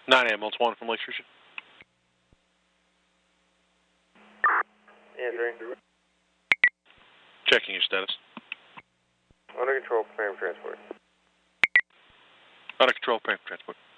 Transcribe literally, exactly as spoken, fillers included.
nine A M, Multiple One from Lake Station. Answering. Checking your status. Under control, preparing for transport. Under control, preparing for transport.